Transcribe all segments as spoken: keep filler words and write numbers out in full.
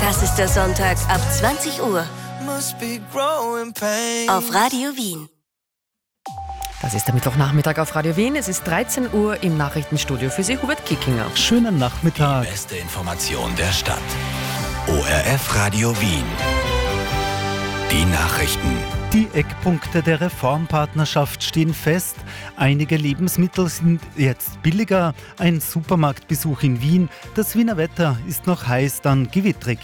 Das ist der Sonntag ab zwanzig Uhr auf Radio Wien. Das ist der Mittwochnachmittag auf Radio Wien. Es ist dreizehn Uhr im Nachrichtenstudio für Sie, Hubert Kickinger. Schönen Nachmittag. Die beste Information der Stadt. O R F Radio Wien. Die Nachrichten. Die Eckpunkte der Reformpartnerschaft stehen fest. Einige Lebensmittel sind jetzt billiger. Ein Supermarktbesuch in Wien. Das Wiener Wetter ist noch heiß, dann gewittrig.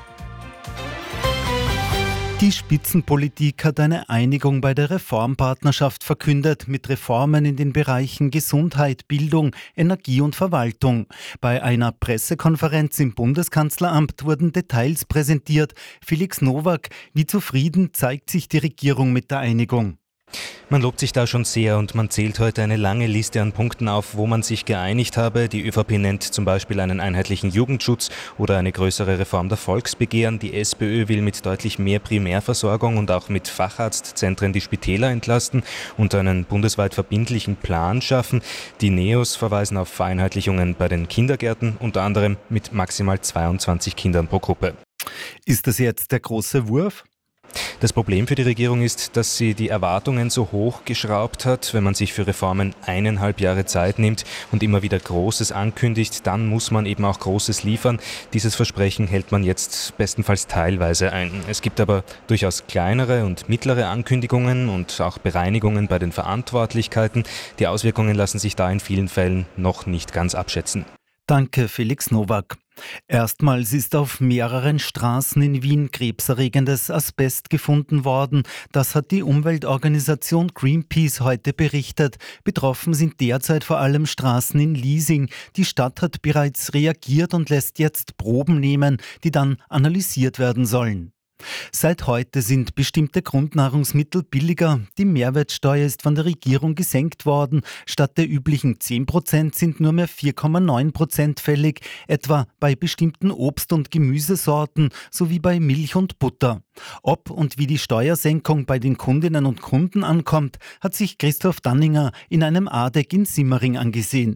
Die Spitzenpolitik hat eine Einigung bei der Reformpartnerschaft verkündet mit Reformen in den Bereichen Gesundheit, Bildung, Energie und Verwaltung. Bei einer Pressekonferenz im Bundeskanzleramt wurden Details präsentiert. Felix Nowak, wie zufrieden zeigt sich die Regierung mit der Einigung? Man lobt sich da schon sehr und man zählt heute eine lange Liste an Punkten auf, wo man sich geeinigt habe. Die ÖVP nennt zum Beispiel einen einheitlichen Jugendschutz oder eine größere Reform der Volksbegehren. Die SPÖ will mit deutlich mehr Primärversorgung und auch mit Facharztzentren die Spitäler entlasten und einen bundesweit verbindlichen Plan schaffen. Die Neos verweisen auf Vereinheitlichungen bei den Kindergärten, unter anderem mit maximal zweiundzwanzig Kindern pro Gruppe. Ist das jetzt der große Wurf? Das Problem für die Regierung ist, dass sie die Erwartungen so hoch geschraubt hat. Wenn man sich für Reformen eineinhalb Jahre Zeit nimmt und immer wieder Großes ankündigt, dann muss man eben auch Großes liefern. Dieses Versprechen hält man jetzt bestenfalls teilweise ein. Es gibt aber durchaus kleinere und mittlere Ankündigungen und auch Bereinigungen bei den Verantwortlichkeiten. Die Auswirkungen lassen sich da in vielen Fällen noch nicht ganz abschätzen. Danke, Felix Nowak. Erstmals ist auf mehreren Straßen in Wien krebserregendes Asbest gefunden worden. Das hat die Umweltorganisation Greenpeace heute berichtet. Betroffen sind derzeit vor allem Straßen in Liesing. Die Stadt hat bereits reagiert und lässt jetzt Proben nehmen, die dann analysiert werden sollen. Seit heute sind bestimmte Grundnahrungsmittel billiger. Die Mehrwertsteuer ist von der Regierung gesenkt worden. Statt der üblichen zehn Prozent sind nur mehr vier Komma neun Prozent fällig, etwa bei bestimmten Obst- und Gemüsesorten sowie bei Milch und Butter. Ob und wie die Steuersenkung bei den Kundinnen und Kunden ankommt, hat sich Christoph Danninger in einem Adeck in Simmering angesehen.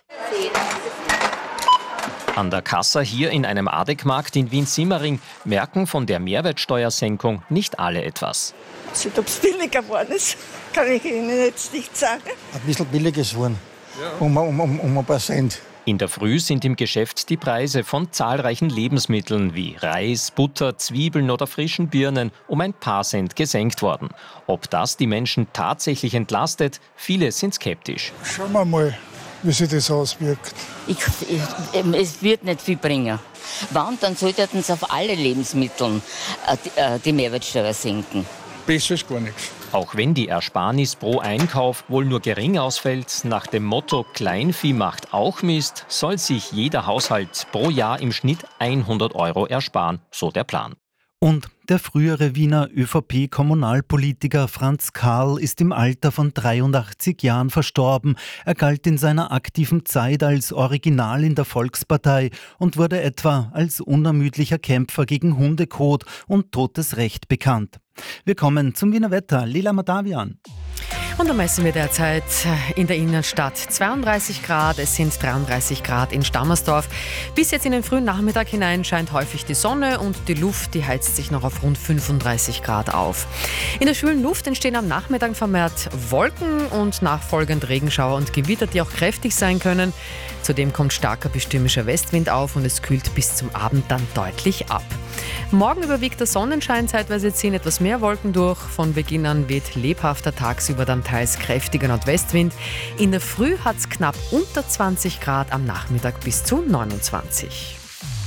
An der Kassa hier in einem Adeckmarkt in Wien-Simmering merken von der Mehrwertsteuersenkung nicht alle etwas. Ob es billiger geworden ist, kann ich Ihnen jetzt nicht sagen. Ein bisschen billiger geworden, um, um, um, um ein paar Cent. In der Früh sind im Geschäft die Preise von zahlreichen Lebensmitteln wie Reis, Butter, Zwiebeln oder frischen Birnen um ein paar Cent gesenkt worden. Ob das die Menschen tatsächlich entlastet, viele sind skeptisch. Schauen wir mal, wie sich das auswirkt. Ich, ich, es wird nicht viel bringen. Wann, dann sollten sie auf alle Lebensmittel äh, die, äh, die Mehrwertsteuer senken. Besser ist gar nichts. Auch wenn die Ersparnis pro Einkauf wohl nur gering ausfällt, nach dem Motto Kleinvieh macht auch Mist, soll sich jeder Haushalt pro Jahr im Schnitt hundert Euro ersparen, so der Plan. Und der frühere Wiener ÖVP-Kommunalpolitiker Franz Karl ist im Alter von dreiundachtzig Jahren verstorben. Er galt in seiner aktiven Zeit als Original in der Volkspartei und wurde etwa als unermüdlicher Kämpfer gegen Hundekot und totes Recht bekannt. Wir kommen zum Wiener Wetter. Lila Madavian. Und da messen wir derzeit in der Innenstadt zweiunddreißig Grad, es sind dreiunddreißig Grad in Stammersdorf. Bis jetzt in den frühen Nachmittag hinein scheint häufig die Sonne und die Luft, die heizt sich noch auf rund fünfunddreißig Grad auf. In der schwülen Luft entstehen am Nachmittag vermehrt Wolken und nachfolgend Regenschauer und Gewitter, die auch kräftig sein können. Zudem kommt starker bestürmischer Westwind auf und es kühlt bis zum Abend dann deutlich ab. Morgen überwiegt der Sonnenschein, zeitweise ziehen etwas mehr Wolken durch. Von Beginn an weht lebhafter, tagsüber dann teils kräftiger Nordwestwind. In der Früh hat es knapp unter zwanzig Grad, am Nachmittag bis zu neunundzwanzig.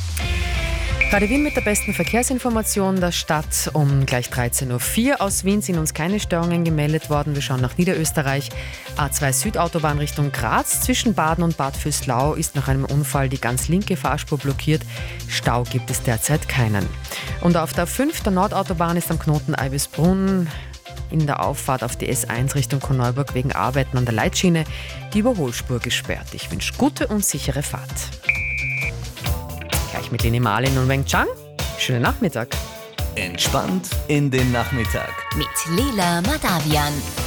Radio Wien mit der besten Verkehrsinformation der Stadt um gleich dreizehn Uhr vier. Aus Wien sind uns keine Störungen gemeldet worden. Wir schauen nach Niederösterreich. A zwei Südautobahn Richtung Graz. Zwischen Baden und Bad Vöslau ist nach einem Unfall die ganz linke Fahrspur blockiert. Stau gibt es derzeit keinen. Und auf der A fünf der Nordautobahn ist am Knoten Eibisbrunn in der Auffahrt auf die S eins Richtung Korneuburg wegen Arbeiten an der Leitschiene die Überholspur gesperrt. Ich wünsche gute und sichere Fahrt. Gleich mit Leni Marlin und Weng Chang. Schönen Nachmittag. Entspannt in den Nachmittag. Mit Lila Madavian.